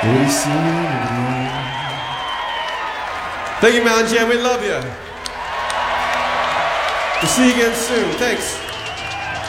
We see. Thank you, Mountain Jam. We love you. We'll see you again soon. Thanks.